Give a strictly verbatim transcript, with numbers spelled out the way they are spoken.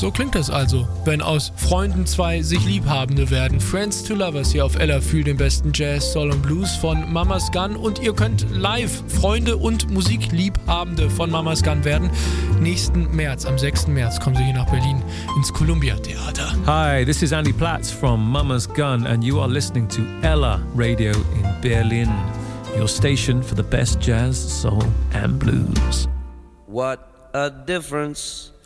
So klingt das also, wenn aus Freunden zwei sich Liebhabende werden. Friends to Lovers hier auf Ella für den besten Jazz, Soul und Blues von Mama's Gun. Und ihr könnt live Freunde und Musikliebhabende von Mama's Gun werden. Nächsten März, am sechsten März, kommen sie hier nach Berlin ins Columbia Theater. Hi, this is Andy Platz from Mama's Gun and you are listening to Ella Radio in Berlin, your station for the best jazz, soul and blues. What a difference